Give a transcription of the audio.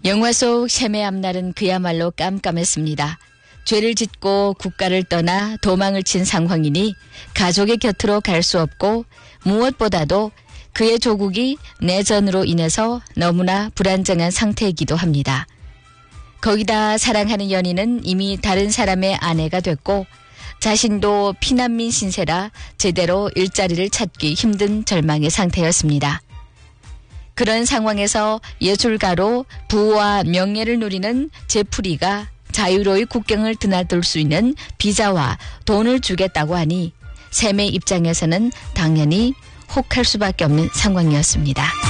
영화 속 셈의 앞날은 그야말로 깜깜했습니다. 죄를 짓고 국가를 떠나 도망을 친 상황이니 가족의 곁으로 갈 수 없고 무엇보다도 그의 조국이 내전으로 인해서 너무나 불안정한 상태이기도 합니다. 거기다 사랑하는 연인은 이미 다른 사람의 아내가 됐고 자신도 피난민 신세라 제대로 일자리를 찾기 힘든 절망의 상태였습니다. 그런 상황에서 예술가로 부와 명예를 누리는 제프리가 자유로이 국경을 드나들 수 있는 비자와 돈을 주겠다고 하니 샘의 입장에서는 당연히 혹할 수밖에 없는 상황이었습니다.